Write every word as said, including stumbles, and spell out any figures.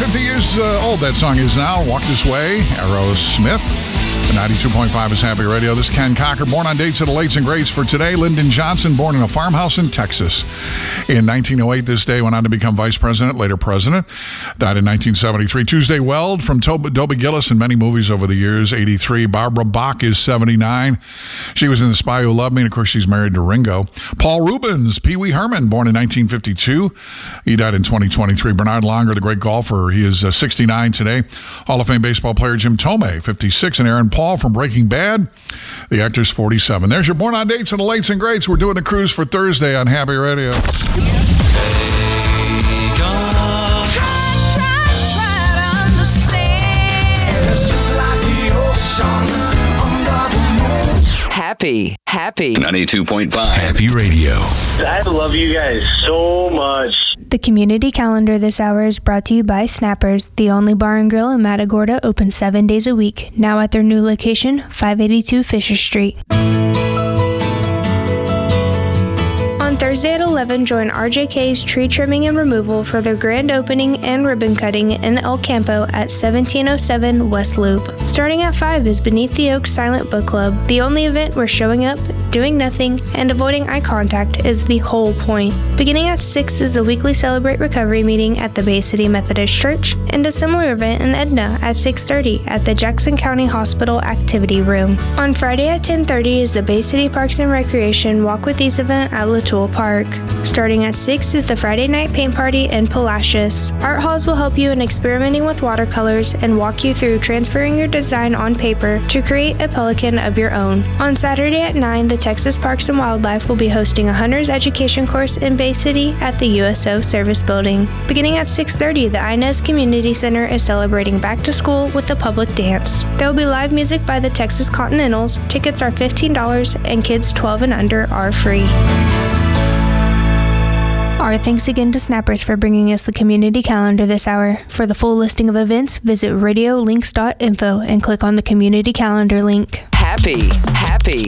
fifty years uh, old that song is now. Walk This Way, Aerosmith. ninety-two point five is Happy Radio. This is Ken Cocker. Born on dates of the lates and greats for today. Lyndon Johnson, born in a farmhouse in Texas in nineteen oh eight. This day went on to become vice president, later president. Died in nineteen seventy-three. Tuesday Weld from Tob- Dobie Gillis in many movies over the years. eighty-three. Barbara Bach is seventy-nine. She was in The Spy Who Loved Me, and of course she's married to Ringo. Paul Rubens, Pee Wee Herman, born in nineteen fifty-two. He died in twenty twenty-three. Bernard Langer, the great golfer, he is uh, sixty-nine today. Hall of Fame baseball player Jim Thome, fifty-six. And Aaron Paul from Breaking Bad, the actor's forty-seven. There's your Born on Dates and the Lates and Greats. We're doing the cruise for Thursday on Happy Radio. Happy, happy. ninety-two point five. Happy Radio. I love you guys so much. The community calendar this hour is brought to you by Snappers, the only bar and grill in Matagorda, open seven days a week. Now at their new location, five eighty-two Fisher Street. On Thursday at eleven, join R J K's Tree Trimming and Removal for their grand opening and ribbon cutting in El Campo at seventeen oh seven West Loop. Starting at five is Beneath the Oaks Silent Book Club, the only event where showing up, doing nothing, and avoiding eye contact is the whole point. Beginning at six is the weekly Celebrate Recovery meeting at the Bay City Methodist Church, and a similar event in Edna at six thirty at the Jackson County Hospital Activity Room. On Friday at ten thirty is the Bay City Parks and Recreation Walk with Ease event at Latoul Park. Starting at six is the Friday night paint party in Palacios. Art halls will help you in experimenting with watercolors and walk you through transferring your design on paper to create a pelican of your own. On Saturday at nine, the Texas Parks and Wildlife will be hosting a hunter's education course in Bay City at the U S O Service Building. Beginning at six thirty, the Inez Community Center is celebrating back to school with a public dance. There will be live music by the Texas Continentals. Tickets are fifteen dollars and kids twelve and under are free. Our thanks again to Snappers for bringing us the community calendar this hour. For the full listing of events, visit radiolinks dot info and click on the community calendar link. Happy, happy.